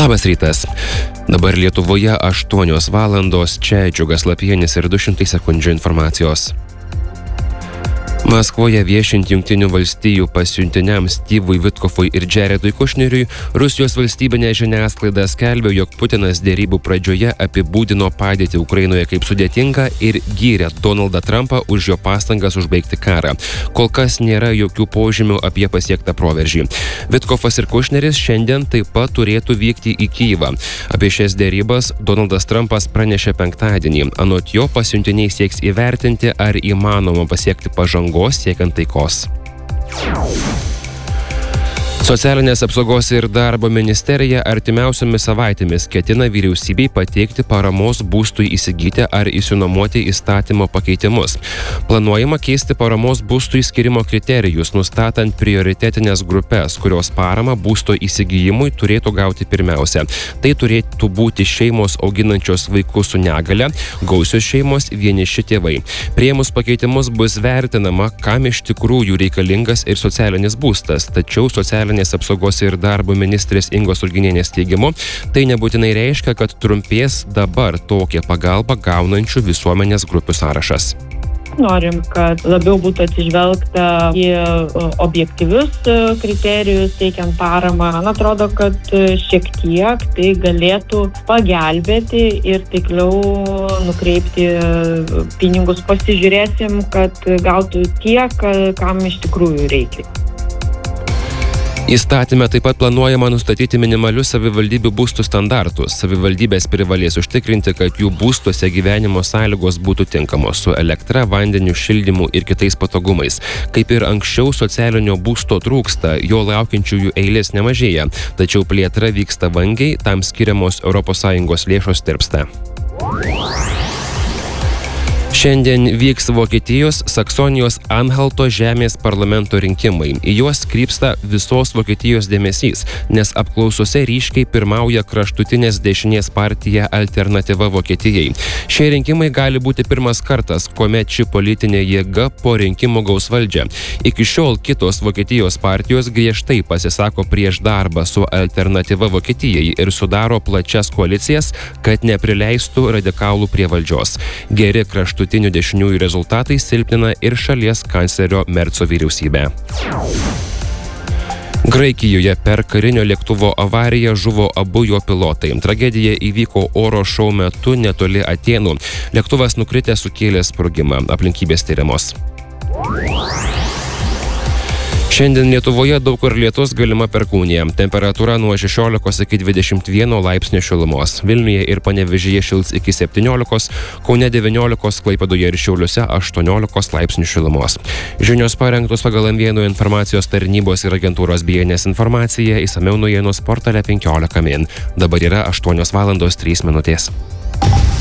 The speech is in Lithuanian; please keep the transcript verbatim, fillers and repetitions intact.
Labas rytas. Dabar Lietuvoje aštuonios valandos, čia Džiugas Lapienis ir du šimtai sekundžių informacijos. Maskvoje viešint Jungtinių valstijų pasiuntiniams Styvui Vitkofui ir Jaredui Kušneriui, Rusijos valstybinė žiniasklaida skelbė, jog Putinas dėrybų pradžioje apibūdino padėtį Ukrainoje kaip sudėtingą ir gyrė Donaldą Trumpą už jo pastangas užbaigti karą. Kol kas nėra jokių požymių apie pasiektą proveržį. Vitkofas ir Kušneris šiandien taip pat turėtų vykti į Kyjivą. Apie šias dėrybas Donaldas Trumpas pranešė penktadienį. Anot jo, pasiuntiniai sieks įvertinti, ar įmanoma pasiekti pažangos siekiant taikos. Socialinės apsaugos ir darbo ministerija artimiausiomis savaitėmis ketina vyriausybei pateikti paramos būstui įsigyti ar išsinuomoti įstatymo pakeitimus. Planuojama keisti paramos būstui skirimo kriterijus, nustatant prioritetinės grupės, kurios paramą būsto įsigijimui turėtų gauti pirmiausia. Tai turėtų būti šeimos auginančios vaikus su negale, gausios šeimos, vieniši tėvai. Priėmus pakeitimus bus vertinama, kam iš tikrųjų reikalingas ir socialinis būstas, tačiau socialinis apsaugos ir darbo ministrės Ingos Ruginienės teigimu, tai nebūtinai reiškia, kad trumpės dabar tokią pagalbą gaunančių visuomenės grupių sąrašas. Norim, kad labiau būtų atsižvelgta į objektyvius kriterijus, teikiant paramą. Man atrodo, kad šiek tiek tai galėtų pagelbėti ir taikliau nukreipti pinigus. Pasižiūrėsim, kad gautų tiek, kam iš tikrųjų reikia. Įstatyme taip pat planuojama nustatyti minimalius savivaldybių būstų standartus. Savivaldybės privalės užtikrinti, kad jų būstuose gyvenimo sąlygos būtų tinkamos su elektra, vandeniu, šildymu ir kitais patogumais. Kaip ir anksčiau, socialinio būsto trūksta, jo laukiančiųjų eilės nemažėja, tačiau plėtra vyksta vangiai, tam skiriamos Europos Sąjungos lėšos tirpsta. Šiandien vyks Vokietijos Saksonijos Anhalto žemės parlamento rinkimai. Į juos krypsta visos Vokietijos dėmesys, nes apklausose ryškiai pirmauja kraštutinės dešinės partija Alternatyva Vokietijai. Šie rinkimai gali būti pirmas kartas, kuomet ši politinė jėga po rinkimų gaus valdžią. Iki šiol kitos Vokietijos partijos griežtai pasisako prieš darbą su Alternatyva Vokietijai ir sudaro plačias koalicijas, kad neprileistų radikalų prie valdžios. Geri kraštutiniai dešiniųjų rezultatai silpnina ir šalies kanclerio Merco vyriausybę. Graikijoje per karinio lėktuvo avariją žuvo abu jo pilotai. Tragedija įvyko oro šou metu netoli Atėnų. Lėktuvas nukritęs sukėlė sprogimą. Aplinkybės tiriamos. Šiandien Lietuvoje daug kur lietus, galima perkūnija. Temperatūra nuo šešiolikos iki dvidešimt vieno laipsnio šilumos. Vilniuje ir Panevėžyje šils iki septyniolikos, Kaune devyniolikos, Klaipėdoje ir Šiauliuose aštuoniolikos laipsnių šilumos. Žinios parengtos pagal M vieno informacijos tarnybos ir agentūros B N S informacija, išsamiau naujienos portale penkiolika min. Dabar yra aštuonios valandos trys minutės.